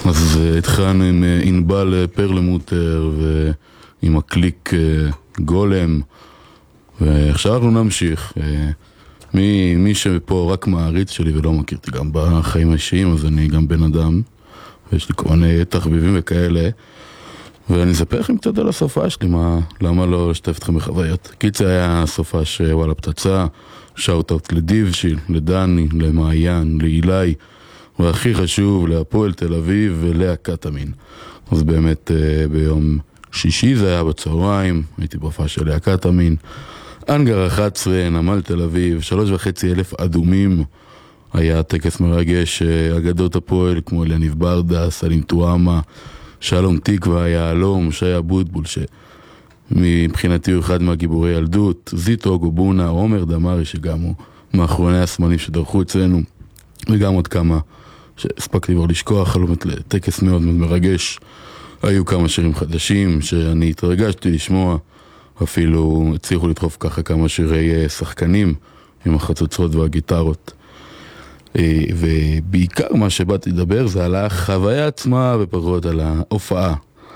אז התחלנו עם ענבל פרלמוטר ועם הקליק גולם, ועכשיו אנחנו נמשיך. מי שפה רק מעריץ שלי ולא מכיר אותי גם בחיים האישיים, אז אני גם בן אדם, ויש לי כל מיני תחביבים וכאלה, ואני אספר לכם קצת על הסופה שלי, למה לא לשתף אתכם בחוויות. קיצר היה סופה שוואלה פצצה, שאוט-אוט לדיבשיל, לדני, למעיין, לאילי, והכי חשוב, להפועל תל אביב ולהקטמין. אז באמת ביום שישי זה היה בצהריים, הייתי בהופעה של להקטמין, אנגר 11, נמל תל אביב, 3,500 אדומים, היה טקס מרגש, אגדות הפועל כמו אליניב ברדה, סלים טועמה, שלום תקווה, יעלום, שי אבוטבול, שמבחינתי הוא אחד מהגיבורי ילדות, זיטו גובונה, עומר דמרי, שגם הוא מאחרוני הסמנים שדרכו אצלנו, וגם עוד כמה שהספקתי כבר לשכוח, חלומת לטקס מאוד מאוד מרגש. היו כמה שירים חדשים שאני התרגשתי לשמוע, אפילו הצליחו לדחוף ככה כמה שירי שחקנים עם החצוצרות והגיטרות. ובעיקר מה שבאתי לדבר זה על החוויה עצמה ופחות על ההופעה.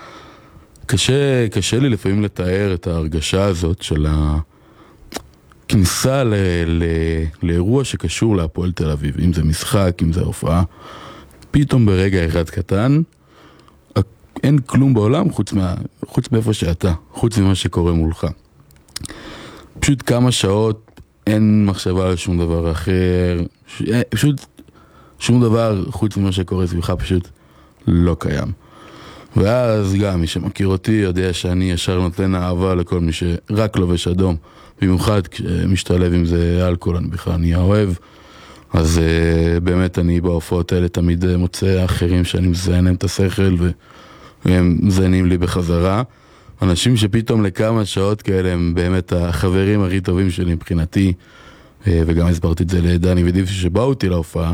קשה לי לפעמים לתאר את ההרגשה הזאת של הכניסה לאירוע שקשור להפועל תל אביב, אם זה משחק, אם זה הופעה. פתאום ברגע אחד קטן אין כלום בעולם חוץ מאיפה שאתה, חוץ ממה שקורה מולך. פשוט כמה שעות, אין מחשבה על שום דבר אחר, פשוט שום דבר חוץ ממה שקורה סביבך פשוט לא קיים. ואז גם מי שמכיר אותי יודע שאני ישר נותן אהבה לכל מי שרק לובש אדום, במיוחד כשמשתלב עם זה אלכוהול, אני בכלל נהיה אוהב. אז באמת אני בהופעות האלה תמיד מוצא אחרים שאני מזיין להם את השכל והם מזיינים לי בחזרה. אנשים שפתאום לכמה שעות כאלה הם באמת החברים הכי טובים שלי מבחינתי, וגם הסברתי את זה לדני ודיב שבאו אותי להופעה,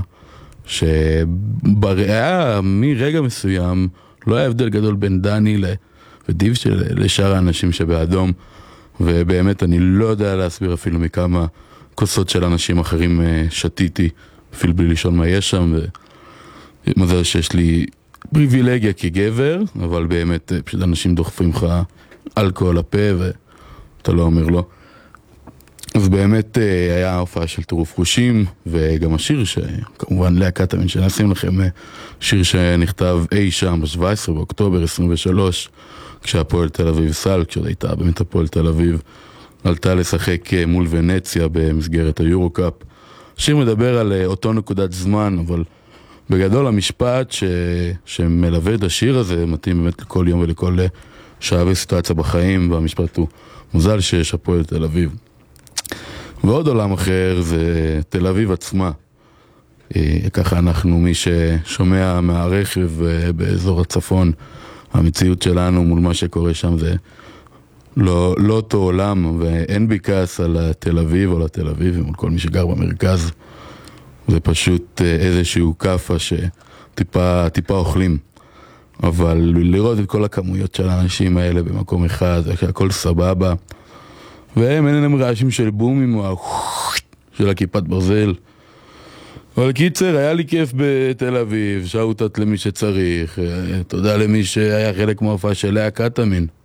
שבריאה מרגע מסוים לא היה הבדל גדול בין דני ודיב לשאר האנשים שבאדום, ובאמת אני לא יודע להסביר אפילו מכמה כוסות של אנשים אחרים שתיתי, אפילו בלי לישון מה יש שם, ומזל שיש לי פריבילגיה כגבר, אבל באמת פשוט אנשים דוחפים לך אלכוהול לפה ואתה לא אומר לא. אז באמת היה הופעה של טירוף חושים, וגם השיר שכמובן להקטמין, שנשים לכם שיר שנכתב אי שם ב-17 באוקטובר 23, כשהפועל תל אביב סל, כשעוד הייתה באמת הפועל תל אביב, עלתה לשחק מול ונציה במסגרת היורו-קאפ. השיר מדבר על אותו נקודת זמן, אבל בגדול המשפט שמלווה את השיר הזה מתאים באמת לכל יום ולכל שעה וסיטואציה בחיים, והמשפט הוא מזל שיש הפועל תל אביב. ועוד עולם אחר זה תל אביב עצמה. ככה אנחנו, מי ששומע מהרכב באזור הצפון, המציאות שלנו מול מה שקורה שם זה לא אותו עולם, ואין בי כעס על תל אביב או לתל אביב, מול כל מי שגר במרכז. זה פשוט איזשהו קפה שטיפה אוכלים. אבל לראות את כל הכמויות של האנשים האלה במקום אחד, הכל סבבה. והם אין להם רעשים של בומים או של הכיפת ברזל. אבל קיצר, היה לי כיף בתל אביב, שאוטות למי שצריך, תודה למי שהיה חלק מההופעה של להקטמין.